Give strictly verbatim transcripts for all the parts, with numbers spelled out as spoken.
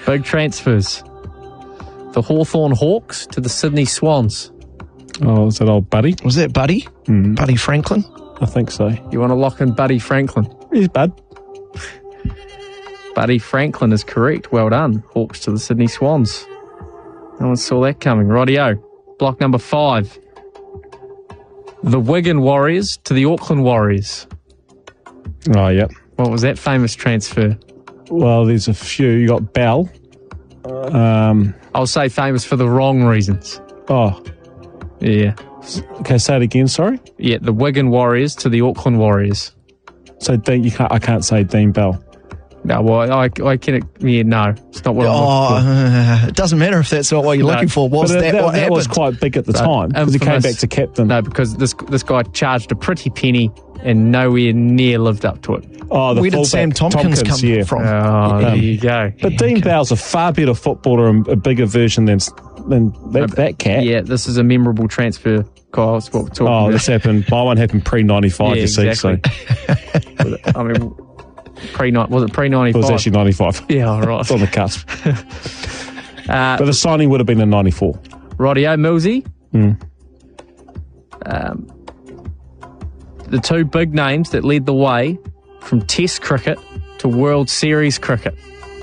Big transfers. The Hawthorn Hawks to the Sydney Swans. Oh, is that old Buddy? Was that Buddy? Mm. Buddy Franklin? I think so. You want to lock in Buddy Franklin? He's Bud. Buddy Franklin is correct. Well done. Hawks to the Sydney Swans. No one saw that coming. Rightio. Block number five. The Wigan Warriors to the Auckland Warriors. Oh, yeah. What was that famous transfer? Well, there's a few. You got Bell. Um, I'll say famous for the wrong reasons. oh, Yeah. okay. Say it again. Sorry. Yeah, the Wigan Warriors to the Auckland Warriors. So Dean, you can't. I can't say Dean Bell. No, well, I, I can. Yeah, no, it's not what I'm Oh, looking for. uh, it doesn't matter if that's not what you're No. looking for. Was But that, that, what that happened? was quite big at the No, time because he came infamous. back to captain. No, because this this guy charged a pretty penny and nowhere near lived up to it. Oh, the Where did fullback, Sam Tompkins, come yeah. from? Oh, there you go. But Yeah, Dean okay. Bell's a far better footballer and a bigger version than than that, that cat. Yeah, this is a memorable transfer, Kyle. That's what we're talking Oh, about. this happened. My one happened pre ninety-five. Yeah, you see, exactly. so I mean, pre was it pre it ninety-five? was actually ninety-five. Yeah, all right. It's on the cusp. Uh, But the signing would have been in ninety-four. Rightio, Millsy. Mm. Um, the two big names that led the way from Test cricket to World Series cricket.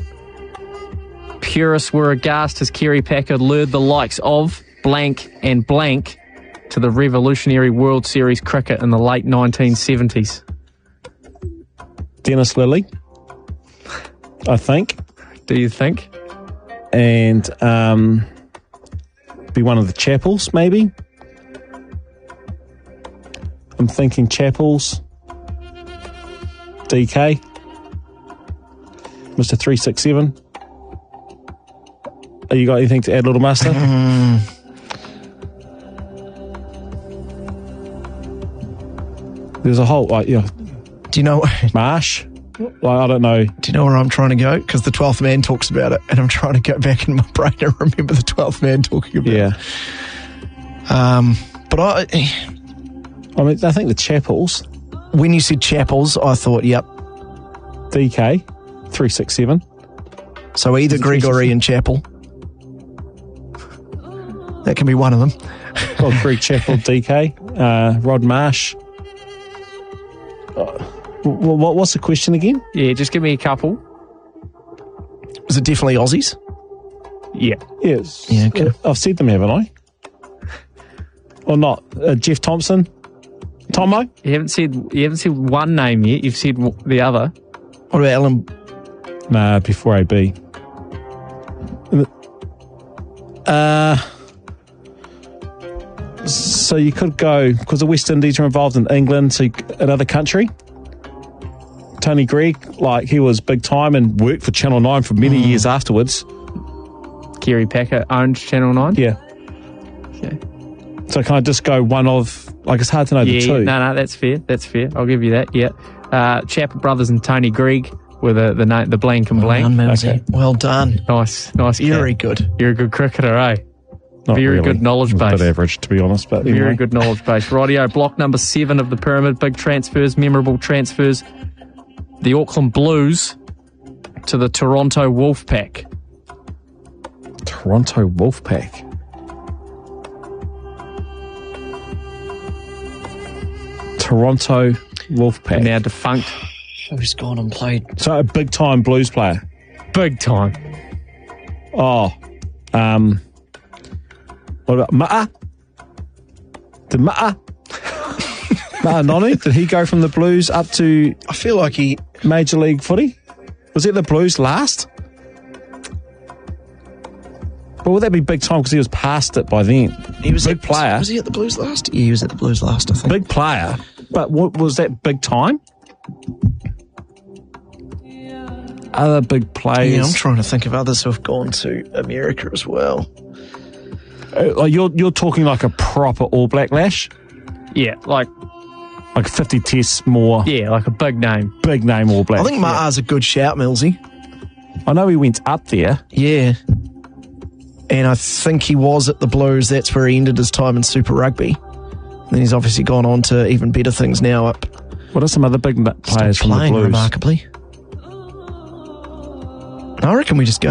Purists were aghast as Kerry Packer lured the likes of blank and blank to the revolutionary World Series cricket in the late nineteen seventies. Dennis Lilly, I think, Do you think? and um, be one of the Chappells, maybe. I'm thinking Chappells, D K, Mister three six seven. Have you got anything to add, Little Master? There's a whole, like, yeah, Do you know? Marsh. Like, I don't know. Do you know where I'm trying to go? Because the twelfth man talks about it, and I'm trying to go back in my brain and remember the twelfth man talking about Yeah. it. Um, but I, I mean, I think the Chappells, when you said Chappells, I thought, yep. D K, three six seven. So either Is it Gregory and Chappell. That can be one of them. Well, Greg Chappell, D K, uh, Rod Marsh. Uh, what, what's the question again? Yeah, just give me a couple. Was it definitely Aussies? Yeah. Yes. Yeah, okay. I've said them, haven't I? Or not? Uh, Jeff Thompson? Tomo? You haven't said you haven't said one name yet. You've said w- the other. What about Alan? Nah, before A B. Uh, so you could go, because the West Indies are involved in England, so you, another country. Tony Greig, like, he was big time and worked for Channel nine for many mm. years afterwards. Kerry Packer owned Channel nine. Yeah. Okay. So can I just go one of, like, it's hard to know Yeah, the two. no, no, that's fair. That's fair. I'll give you that. Yeah. Uh, Chappell Brothers and Tony Greig were the the, name, the blank and blank. Well done, Millsy. Okay. Well done. Nice, nice. Very cat. good. You're a good cricketer, eh? Not Very really. good knowledge It was base. A bit average, to be honest. But Very anyway. good knowledge base. Rightio, block number seven of the pyramid. Big transfers, memorable transfers. The Auckland Blues to the Toronto Wolfpack. Toronto Wolfpack. Toronto Wolfpack. Now defunct. Who's gone and played? So a big time blues player. Big time. Oh, um, what about Ma'a? Did Ma'a? Ma'a Nonu? Did he go from the Blues up to I feel like he... Major League Footy? Was it the Blues last? Well, would that be big time because he was past it by then? He was big at, player. Was he at the Blues last? Yeah, he was at the Blues last, I think. Big player, but what was that big time? Other big players. Yeah, I'm trying to think of others who have gone to America as well. Uh, like you're you're talking like a proper All Black Lash, Yeah, like like fifty tests more. yeah, like a big name. Big name All Black. I think Ma'a's a good shout, Millsy. I know he went up there. Yeah. And I think he was at the Blues. That's where he ended his time in Super Rugby. Then he's obviously gone on to even better things now up. What are some other big players Still from the playing Blues? remarkably. I reckon we just go